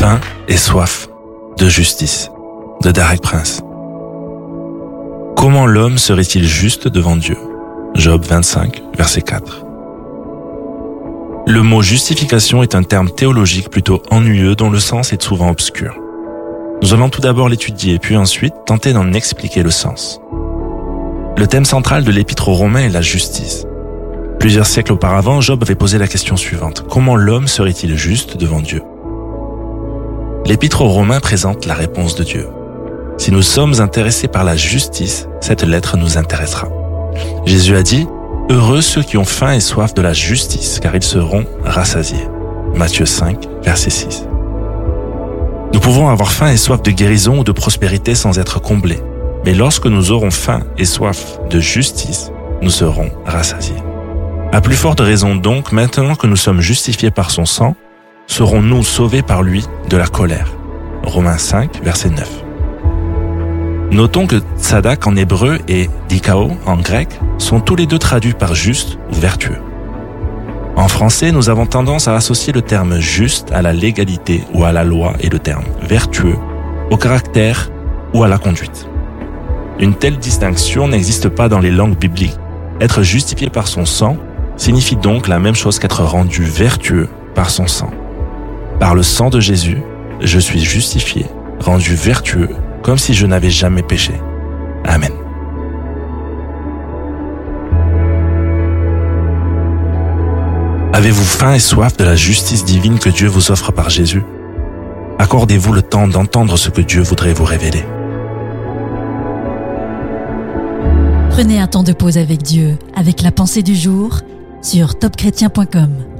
faim et soif de justice, de Derek Prince. Comment l'homme serait-il juste devant Dieu? Job 25, verset 4. Le mot justification est un terme théologique plutôt ennuyeux dont le sens est souvent obscur. Nous allons tout d'abord l'étudier puis ensuite tenter d'en expliquer le sens. Le thème central de l'épître aux Romains est la justice. Plusieurs siècles auparavant, Job avait posé la question suivante. Comment l'homme serait-il juste devant Dieu? L'épître aux Romains présente la réponse de Dieu. Si nous sommes intéressés par la justice, cette lettre nous intéressera. Jésus a dit « Heureux ceux qui ont faim et soif de la justice, car ils seront rassasiés. » Matthieu 5, verset 6. Nous pouvons avoir faim et soif de guérison ou de prospérité sans être comblés. Mais lorsque nous aurons faim et soif de justice, nous serons rassasiés. À plus forte raison donc, maintenant que nous sommes justifiés par son sang, serons-nous sauvés par lui de la colère. Romains 5, verset 9. Notons que tzadak en hébreu et dikao en grec sont tous les deux traduits par juste ou vertueux. En français, nous avons tendance à associer le terme juste à la légalité ou à la loi et le terme vertueux au caractère ou à la conduite. Une telle distinction n'existe pas dans les langues bibliques. Être justifié par son sang signifie donc la même chose qu'être rendu vertueux par son sang. Par le sang de Jésus, je suis justifié, rendu vertueux, comme si je n'avais jamais péché. Amen. Avez-vous faim et soif de la justice divine que Dieu vous offre par Jésus? Accordez-vous le temps d'entendre ce que Dieu voudrait vous révéler. Prenez un temps de pause avec Dieu, avec la pensée du jour, sur topchrétien.com.